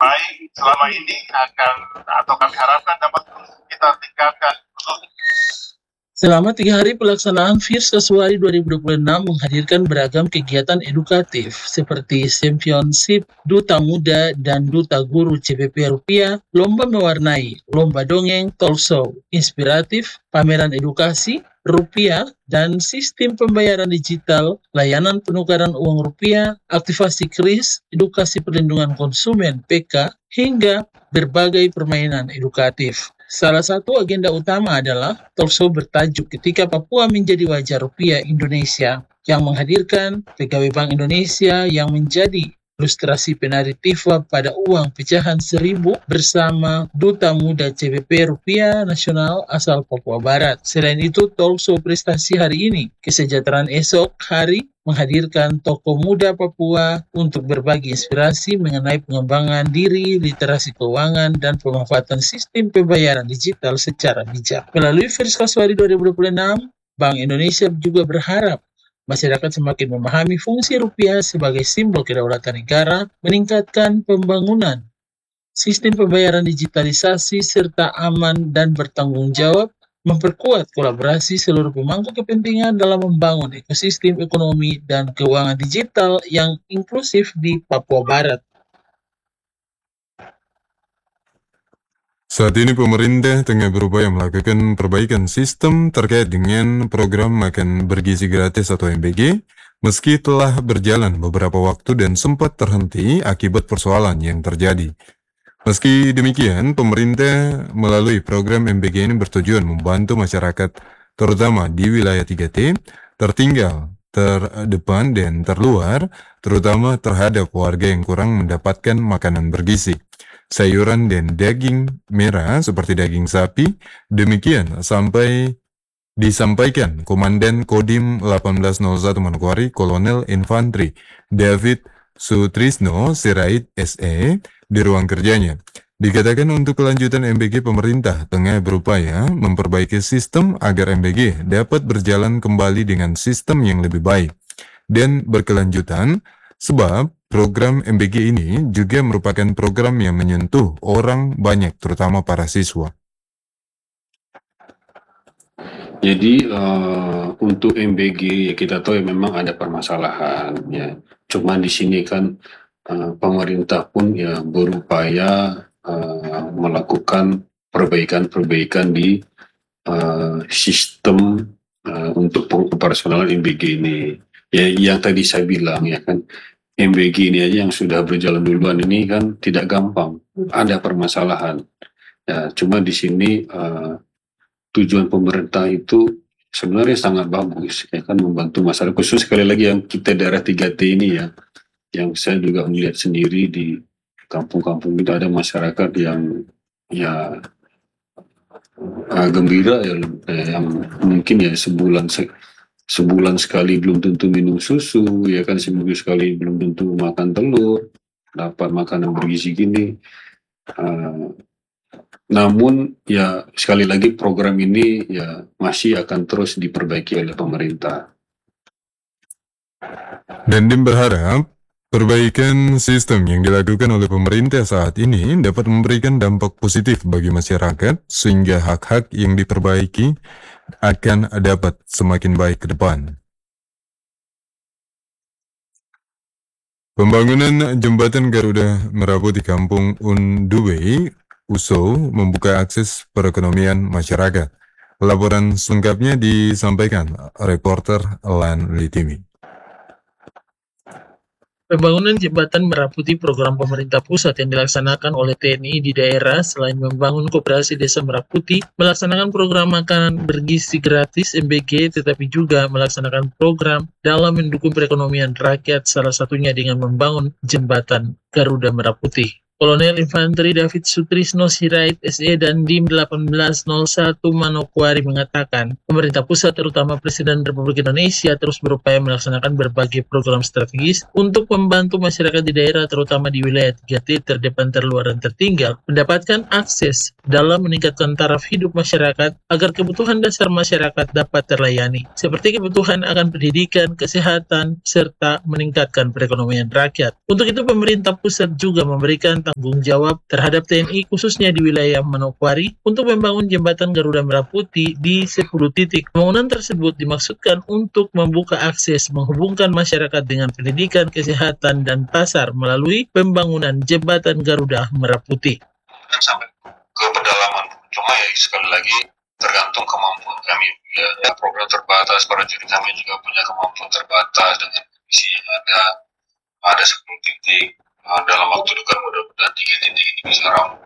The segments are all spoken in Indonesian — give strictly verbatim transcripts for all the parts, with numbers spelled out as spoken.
baik selama ini akan atau kami harapkan dapat kita tingkatkan. Selama tiga hari pelaksanaan Fierce Kasuari dua ribu dua puluh enam menghadirkan beragam kegiatan edukatif seperti Championship Duta Muda dan Duta Guru C P P Rupiah, lomba mewarnai, lomba dongeng, talk show, inspiratif, pameran edukasi, rupiah, dan sistem pembayaran digital, layanan penukaran uang rupiah, aktivasi kris, edukasi perlindungan konsumen P K, hingga berbagai permainan edukatif. Salah satu agenda utama adalah talk show bertajuk Ketika Papua Menjadi Wajah Rupiah Indonesia yang menghadirkan pegawai Bank Indonesia yang menjadi ilustrasi penari Tifa pada uang pecahan seribu bersama Duta Muda C P P Rupiah Nasional asal Papua Barat. Selain itu, talk show prestasi hari ini, kesejahteraan esok hari, menghadirkan tokoh muda Papua untuk berbagi inspirasi mengenai pengembangan diri, literasi keuangan, dan pemanfaatan sistem pembayaran digital secara bijak. Melalui Fierce Kasuari dua ribu dua puluh enam, Bank Indonesia juga berharap masyarakat semakin memahami fungsi rupiah sebagai simbol kedaulatan negara, meningkatkan pembangunan sistem pembayaran digitalisasi serta aman dan bertanggung jawab, memperkuat kolaborasi seluruh pemangku kepentingan dalam membangun ekosistem ekonomi dan keuangan digital yang inklusif di Papua Barat. Saat ini pemerintah tengah berupaya melakukan perbaikan sistem terkait dengan program makan bergizi gratis atau M B G, meski telah berjalan beberapa waktu dan sempat terhenti akibat persoalan yang terjadi. Meski demikian, pemerintah melalui program M B G ini bertujuan membantu masyarakat, terutama di wilayah tiga T, tertinggal, terdepan, dan terluar, terutama terhadap warga yang kurang mendapatkan makanan bergizi, sayuran, dan daging merah seperti daging sapi. Demikian sampai disampaikan Komandan Kodim delapan belas nol satu Manokwari, Kolonel Infantri David Sutrisno Sirait S E di ruang kerjanya. Dikatakan untuk kelanjutan M B G, pemerintah tengah berupaya memperbaiki sistem agar M B G dapat berjalan kembali dengan sistem yang lebih baik dan berkelanjutan, sebab program M B G ini juga merupakan program yang menyentuh orang banyak, terutama para siswa. Jadi uh, untuk M B G ya kita tahu ya memang ada permasalahan ya. Cuma di sini kan uh, pemerintah pun ya berupaya uh, melakukan perbaikan-perbaikan di uh, sistem uh, untuk operasional M B G ini. Ya yang tadi saya bilang ya kan, M B G ini aja yang sudah berjalan duluan ini kan tidak gampang, ada permasalahan. Ya, cuma di sini uh, tujuan pemerintah itu sebenarnya sangat bagus, ya kan, membantu masyarakat, khusus sekali lagi yang kita daerah tiga T ini ya, yang saya juga melihat sendiri di kampung-kampung itu ada masyarakat yang ya uh, gembira ya, yang mungkin ya sebulan se sebulan sekali belum tentu minum susu, ya kan, seminggu sekali belum tentu makan telur, dapat makanan bergizi gini. Uh, namun ya sekali lagi program ini ya masih akan terus diperbaiki oleh pemerintah. Dan Dim berharap perbaikan sistem yang dilakukan oleh pemerintah saat ini dapat memberikan dampak positif bagi masyarakat sehingga hak-hak yang diperbaiki akan dapat semakin baik ke depan. Pembangunan jembatan Garuda Merapu di Kampung Unduwe, U S O, membuka akses perekonomian masyarakat. Laporan selengkapnya disampaikan reporter Lan Litimi. Pembangunan jembatan Meraputi program pemerintah pusat yang dilaksanakan oleh T N I di daerah selain membangun koperasi desa Meraputi, melaksanakan program makanan bergizi gratis M B G, tetapi juga melaksanakan program dalam mendukung perekonomian rakyat, salah satunya dengan membangun jembatan Garuda Meraputi. Kolonel Infantri David Sutrisno Sirait S E dan Dim delapan belas nol satu Manokwari mengatakan, pemerintah pusat terutama Presiden Republik Indonesia terus berupaya melaksanakan berbagai program strategis untuk membantu masyarakat di daerah terutama di wilayah tiga T terdepan, terluar, dan tertinggal mendapatkan akses dalam meningkatkan taraf hidup masyarakat agar kebutuhan dasar masyarakat dapat terlayani, seperti kebutuhan akan pendidikan, kesehatan, serta meningkatkan perekonomian rakyat. Untuk itu pemerintah pusat juga memberikan tanggung jawab terhadap T N I khususnya di wilayah Manokwari untuk membangun jembatan Garuda Merah Putih di sepuluh titik. Pembangunan tersebut dimaksudkan untuk membuka akses menghubungkan masyarakat dengan pendidikan, kesehatan, dan pasar melalui pembangunan jembatan Garuda Merah Putih. Dan sampai ke pedalaman, cuma ya sekali lagi tergantung kemampuan kami. Ya, program terbatas, para juri kami juga punya kemampuan terbatas dengan visi yang ada. Ada sepuluh titik, uh, dalam waktu dekat mudah-mudahan tiga titik ini bisa rampung.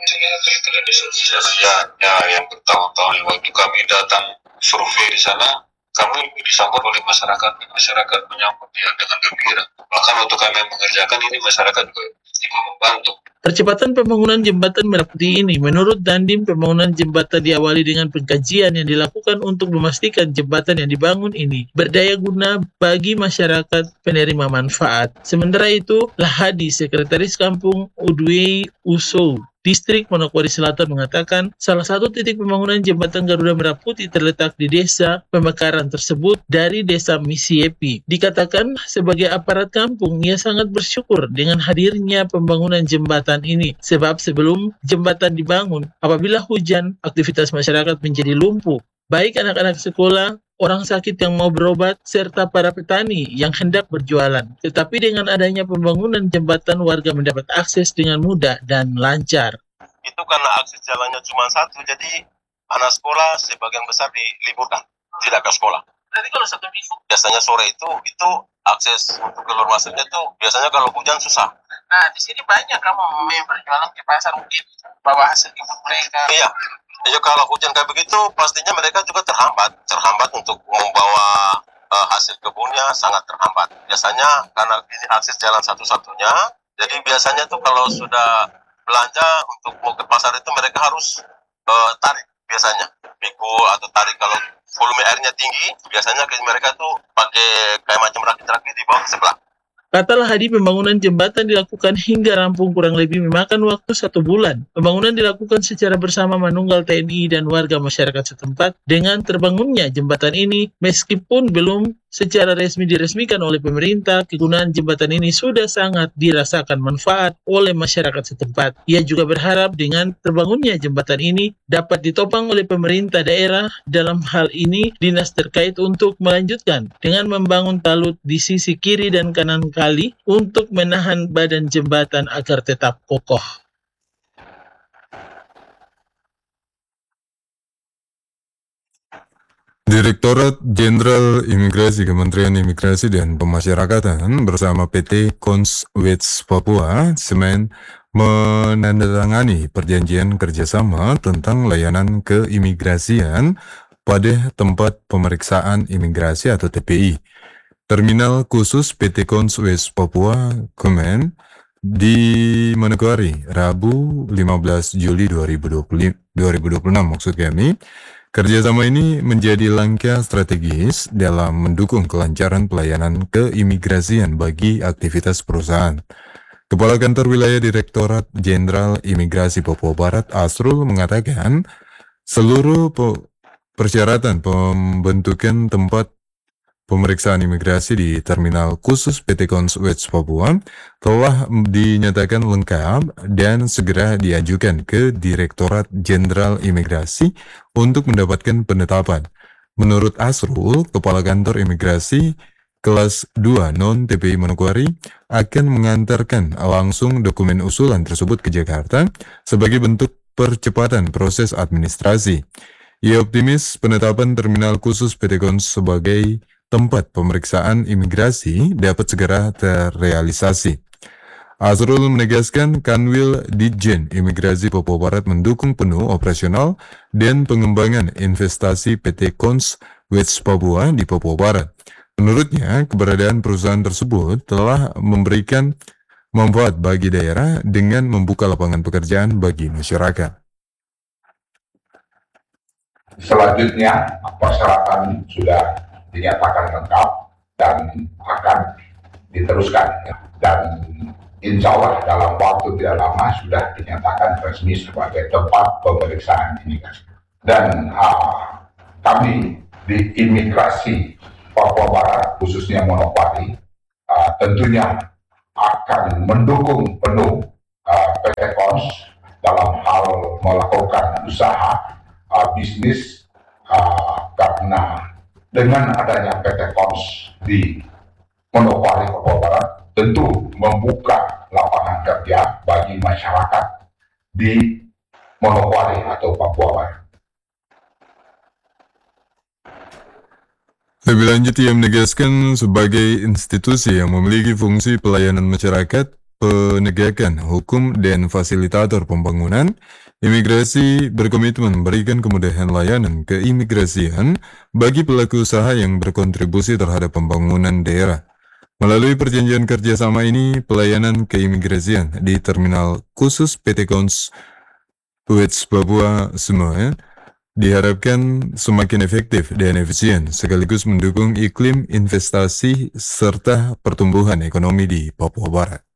Ya, ya, yang bertahun-tahun waktu kami datang survei di sana, kami disambut oleh masyarakat, masyarakat menyambut ya dengan gembira. Bahkan waktu kami mengerjakan ini masyarakat juga ikut membantu. Percepatan pembangunan jembatan Merah Putih ini, menurut Dandim, pembangunan jembatan diawali dengan pengkajian yang dilakukan untuk memastikan jembatan yang dibangun ini berdaya guna bagi masyarakat penerima manfaat. Sementara itu, Lahadi, Sekretaris Kampung Udwei Uso, Distrik Manokwari Selatan mengatakan salah satu titik pembangunan jembatan Garuda Merah Putih terletak di desa pemekaran tersebut dari desa Misiepi. Dikatakan sebagai aparat kampung, ia sangat bersyukur dengan hadirnya pembangunan jembatan ini. Sebab sebelum jembatan dibangun, apabila hujan, aktivitas masyarakat menjadi lumpuh. Baik anak-anak sekolah, orang sakit yang mau berobat, serta para petani yang hendak berjualan. Tetapi dengan adanya pembangunan jembatan, warga mendapat akses dengan mudah dan lancar. Itu karena akses jalannya cuma satu, jadi anak sekolah sebagian besar diliburkan, tidak ke sekolah. Jadi kalau satu minggu? Biasanya sore itu, itu akses untuk keluar masuknya itu biasanya kalau hujan susah. Nah, di sini banyak kamu yang berjualan ke pasar mungkin bawa hasil kebun mereka. Iya. Ya kalau hujan kayak begitu pastinya mereka juga terhambat, terhambat untuk membawa uh, hasil kebunnya sangat terhambat. Biasanya karena ini akses jalan satu-satunya, jadi biasanya tuh kalau sudah belanja untuk mau ke pasar itu mereka harus uh, tarik biasanya, pikul atau tarik kalau volume airnya tinggi, biasanya mereka tuh pakai kayak macam rakit-rakit di bawah sebelah. Kata Lahadi, pembangunan jembatan dilakukan hingga rampung kurang lebih memakan waktu satu bulan. Pembangunan dilakukan secara bersama manunggal T N I dan warga masyarakat setempat. Dengan terbangunnya jembatan ini, meskipun belum secara resmi diresmikan oleh pemerintah, kegunaan jembatan ini sudah sangat dirasakan manfaat oleh masyarakat setempat. Ia juga berharap dengan terbangunnya jembatan ini dapat ditopang oleh pemerintah daerah, dalam hal ini dinas terkait, untuk melanjutkan dengan membangun talut di sisi kiri dan kanan kali untuk menahan badan jembatan agar tetap kokoh. Direktorat Jenderal Imigrasi Kementerian Imigrasi dan Pemasyarakatan bersama P T Conswets Papua Semen menandatangani perjanjian kerjasama tentang layanan keimigrasian pada tempat pemeriksaan imigrasi atau T P I. Terminal khusus P T Conswets Papua Kemen di Manokwari, Rabu lima belas Juli dua ribu dua puluh enam maksud kami. Kerjasama ini menjadi langkah strategis dalam mendukung kelancaran pelayanan keimigrasian bagi aktivitas perusahaan. Kepala Kantor Wilayah Direktorat Jenderal Imigrasi Papua Barat, Asrul, mengatakan seluruh persyaratan pembentukan tempat pemeriksaan imigrasi di terminal khusus P T Conswets Papua telah dinyatakan lengkap dan segera diajukan ke Direktorat Jenderal Imigrasi untuk mendapatkan penetapan. Menurut Asrul, Kepala Kantor Imigrasi kelas dua non-T P I Manokwari akan mengantarkan langsung dokumen usulan tersebut ke Jakarta sebagai bentuk percepatan proses administrasi. Ia optimis penetapan terminal khusus P T Cons sebagai tempat pemeriksaan imigrasi dapat segera terrealisasi. Azrul menegaskan Kanwil Ditjen Imigrasi Papua Barat mendukung penuh operasional dan pengembangan investasi P T Conswets Papua di Papua Barat. Menurutnya, keberadaan perusahaan tersebut telah memberikan manfaat bagi daerah dengan membuka lapangan pekerjaan bagi masyarakat. Selanjutnya, persyaratan sudah dinyatakan lengkap dan akan diteruskan, dan insya Allah dalam waktu tidak lama sudah dinyatakan resmi sebagai tempat pemeriksaan imigrasi. Dan uh, kami di imigrasi Papua Barat khususnya Manokwari uh, tentunya akan mendukung penuh uh, P T Kons dalam hal melakukan usaha uh, bisnis uh, karena dengan adanya P T Kons di Manokwari Papua Barat tentu membuka lapangan kerja bagi masyarakat di Manokwari atau Papua Barat. Lebih lanjut, ia menegaskan sebagai institusi yang memiliki fungsi pelayanan masyarakat, penegakan hukum, dan fasilitator pembangunan, imigrasi berkomitmen memberikan kemudahan layanan keimigrasian bagi pelaku usaha yang berkontribusi terhadap pembangunan daerah. Melalui perjanjian kerjasama ini, pelayanan keimigrasian di terminal khusus P T Kons U E T S Papua semua diharapkan semakin efektif dan efisien sekaligus mendukung iklim investasi serta pertumbuhan ekonomi di Papua Barat.